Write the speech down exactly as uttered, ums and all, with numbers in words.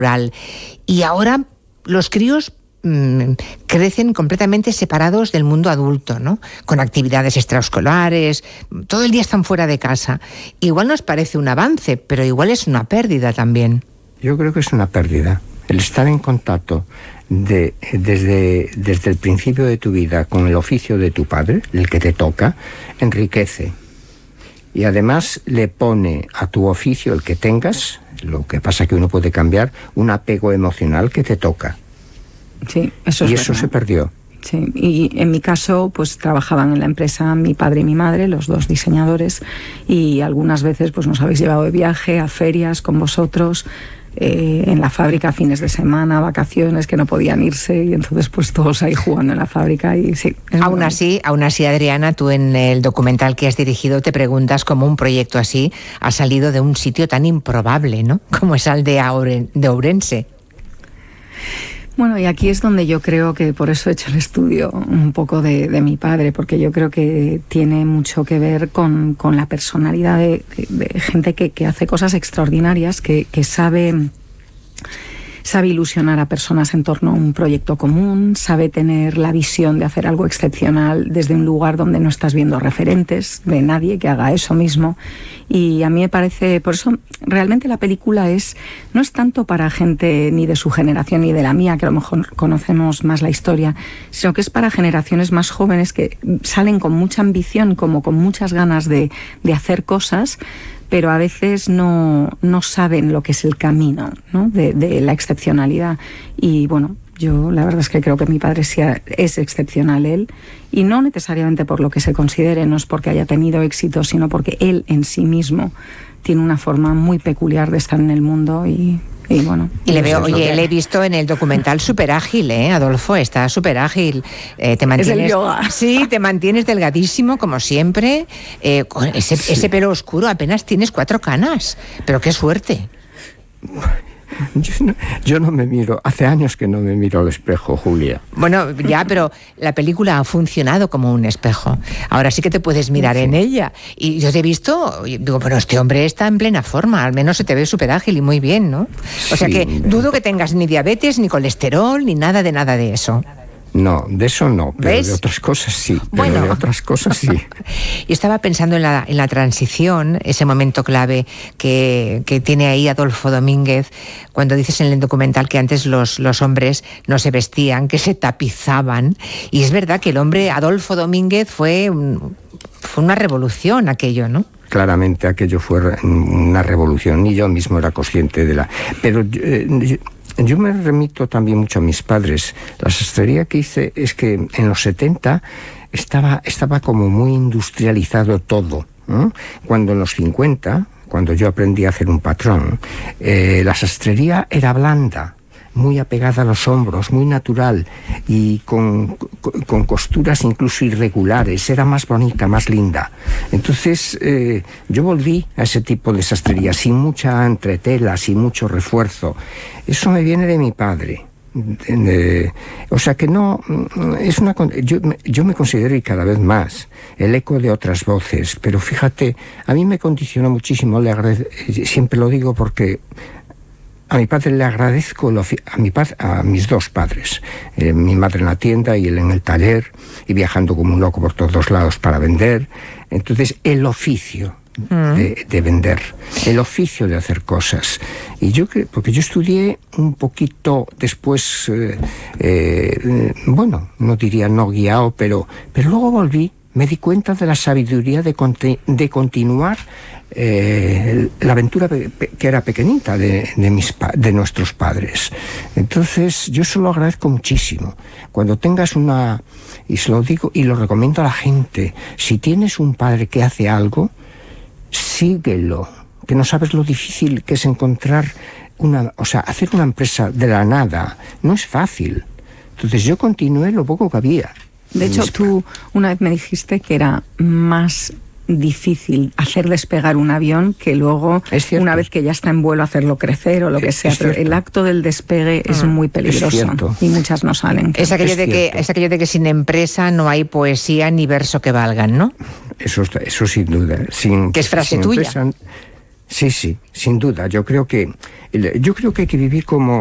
rural. Y ahora los críos mmm, crecen completamente separados del mundo adulto, ¿no? Con actividades extraescolares, todo el día están fuera de casa. Igual nos parece un avance, pero igual es una pérdida también. Yo creo que es una pérdida. El estar en contacto de, desde, desde el principio de tu vida con el oficio de tu padre, el que te toca, enriquece. Y además le pone a tu oficio, el que tengas, lo que pasa que uno puede cambiar, un apego emocional que te toca. Sí, eso es Y eso verdad. se perdió. Sí, y en mi caso, pues trabajaban en la empresa mi padre y mi madre, los dos diseñadores, y algunas veces pues nos habéis llevado de viaje a ferias con vosotros, eh, en la fábrica, fines de semana, vacaciones, que no podían irse, y entonces pues todos ahí jugando en la fábrica. Y sí, aún así, aún así, Adriana, tú en el documental que has dirigido te preguntas cómo un proyecto así ha salido de un sitio tan improbable, ¿no? Como es Aldea de Ourense. Bueno, y aquí es donde yo creo que por eso he hecho el estudio un poco de, de mi padre, porque yo creo que tiene mucho que ver con, con la personalidad de, de, de gente que, que hace cosas extraordinarias, que, que sabe... sabe ilusionar a personas en torno a un proyecto común, sabe tener la visión de hacer algo excepcional desde un lugar donde no estás viendo referentes de nadie que haga eso mismo. Y a mí me parece, por eso realmente la película es no es tanto para gente ni de su generación ni de la mía, que a lo mejor conocemos más la historia, sino que es para generaciones más jóvenes que salen con mucha ambición, como con muchas ganas de, de hacer cosas, pero a veces no, no saben lo que es el camino, ¿no? de, de la excepcionalidad. Y bueno, yo la verdad es que creo que mi padre sí es excepcional él, y no necesariamente por lo que se considere, no es porque haya tenido éxito, sino porque él en sí mismo tiene una forma muy peculiar de estar en el mundo y... Y bueno, y le veo, oye, le he visto en el documental súper ágil, ¿eh, Adolfo? Está súper ágil. Eh, te mantienes, es el yoga. Sí, te mantienes delgadísimo, como siempre. Eh, con ese, sí. ese pelo oscuro, apenas tienes cuatro canas. Pero qué suerte. Yo no, yo no me miro, hace años que no me miro al espejo, Julia. Bueno, ya, pero la película ha funcionado como un espejo. Ahora sí que te puedes mirar sí. en ella. Y yo te he visto, y digo, bueno, este hombre está en plena forma, al menos se te ve súper ágil y muy bien, ¿no? O sea sí, que dudo que tengas ni diabetes, ni colesterol, ni nada de nada de eso. No, de eso no, pero ¿ves? De otras cosas sí. Bueno. Pero de otras cosas sí. Y estaba pensando en la, en la transición, ese momento clave que, que tiene ahí Adolfo Domínguez, cuando dices en el documental que antes los, los hombres no se vestían, que se tapizaban. Y es verdad que el hombre Adolfo Domínguez fue, un, fue una revolución aquello, ¿no? Claramente aquello fue una revolución, y yo mismo era consciente de la... Pero... Eh, Yo me remito también mucho a mis padres. La sastrería que hice es que en los setenta estaba, estaba como muy industrializado todo, ¿no? Cuando en los cincuenta, cuando yo aprendí a hacer un patrón, eh, la sastrería era blanda, muy apegada a los hombros, muy natural, y con, con, con costuras incluso irregulares, era más bonita, más linda. Entonces eh, yo volví a ese tipo de sastrería, sin mucha entretela, sin mucho refuerzo. Eso me viene de mi padre. Eh, o sea que no es una yo, yo me considero, y cada vez más, el eco de otras voces, pero fíjate, a mí me condicionó muchísimo, le agrade, siempre lo digo porque a mi padre le agradezco, a, mi padre, a mis dos padres, eh, mi madre en la tienda y él en el taller, y viajando como un loco por todos lados para vender. Entonces, el oficio mm. de, de vender, el oficio de hacer cosas. Y yo, porque yo estudié un poquito después, eh, eh, bueno, no diría no guiado, pero, pero luego volví, me di cuenta de la sabiduría de, conti, de continuar Eh, la aventura pe que era pequeñita de, de, mis pa de nuestros padres. Entonces yo se lo agradezco muchísimo. Cuando tengas una, y se lo digo y lo recomiendo a la gente, si tienes un padre que hace algo, síguelo, que no sabes lo difícil que es encontrar una, o sea, hacer una empresa de la nada, no es fácil. Entonces yo continué lo poco que había. De hecho, tú una vez me dijiste que era más difícil hacer despegar un avión que luego, una vez que ya está en vuelo, hacerlo crecer o lo que es, sea. es Pero el acto del despegue ah, es muy peligroso es y muchas no salen. Es aquello, es, de que, es aquello de que sin empresa no hay poesía ni verso que valgan, ¿no? Eso, eso sin duda. Sin, que es frase sin tuya. Empresa, Sí, sí, sin duda. Yo creo que yo creo que hay que vivir como